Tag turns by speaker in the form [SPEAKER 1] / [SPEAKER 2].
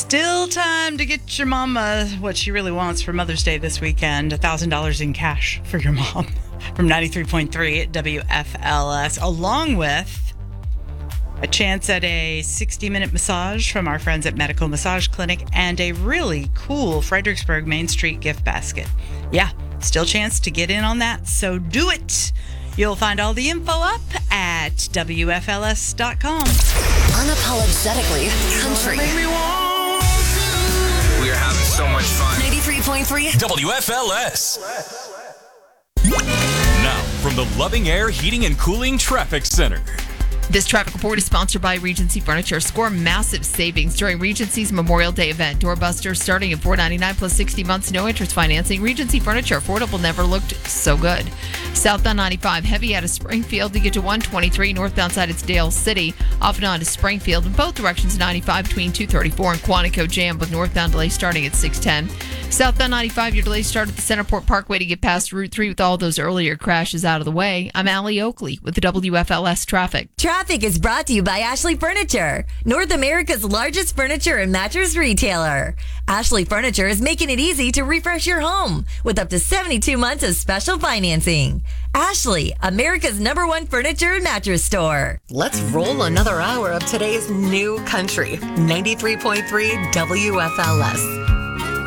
[SPEAKER 1] Still time to get your mama what she really wants for Mother's Day this weekend. $1,000 in cash for your mom from 93.3 at WFLS, along with a chance at a 60-minute massage from our friends at Medical Massage Clinic and a really cool Fredericksburg Main Street gift basket. Yeah, still chance to get in on that, so do it. You'll find all the info up at WFLS.com.
[SPEAKER 2] Unapologetically country.
[SPEAKER 3] We are having so much fun.
[SPEAKER 2] 93.3
[SPEAKER 4] WFLS. Now, from the Loving Air Heating and Cooling Traffic Center.
[SPEAKER 5] This traffic report is sponsored by Regency Furniture. Score massive savings during Regency's Memorial Day event. Doorbusters starting at $499 plus 60 months, no interest financing. Regency Furniture, affordable, never looked so good. Southbound 95, heavy out of Springfield to get to 123. Northbound side, it's Dale City. Off and on to Springfield. In both directions, 95 between 234 and Quantico Jam with northbound delay starting at 610. Southbound 95, your delay start at the Centerport Parkway to get past Route 3 with all those earlier crashes out of the way. I'm Allie Oakley with the WFLS traffic.
[SPEAKER 2] Traffic is brought to you by Ashley Furniture, North America's largest furniture and mattress retailer. Ashley Furniture is making it easy to refresh your home with up to 72 months of special financing. Ashley, America's #1 furniture and mattress store. Let's roll another hour of today's new country. 93.3 WFLS.